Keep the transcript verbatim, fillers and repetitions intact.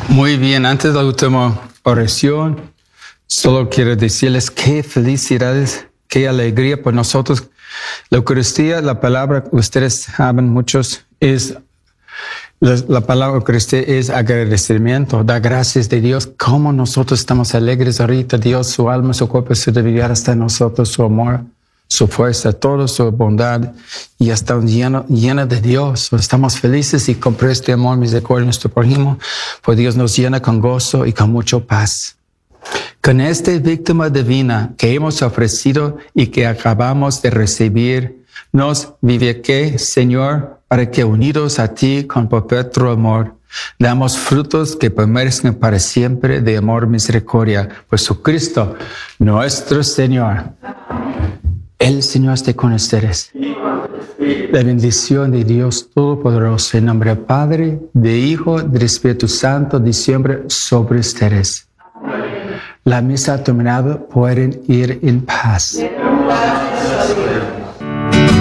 Muy bien, antes de la última oración, solo quiero decirles qué felicidades, qué alegría por nosotros. La Eucaristía, la palabra, ustedes saben muchos, es la, la palabra Eucaristía es agradecimiento, da gracias de Dios. Cómo nosotros estamos alegres ahorita, Dios, su alma, su cuerpo, su divinidad está en nosotros, su amor, su fuerza, toda su bondad, y estamos llenos llena de Dios. Estamos felices y con este amor, misericordia, nuestro prójimo, pues Dios nos llena con gozo y con mucha paz. Con esta víctima divina que hemos ofrecido y que acabamos de recibir, nos vivifique, Señor, para que unidos a ti con perpetuo amor, damos frutos que permanezcan para siempre de amor y misericordia. Por Jesucristo, nuestro Señor. El Señor esté con ustedes. La bendición de Dios Todopoderoso, en nombre del Padre, del Hijo, del Espíritu Santo, descienda sobre ustedes. La misa ha terminado, pueden ir en paz.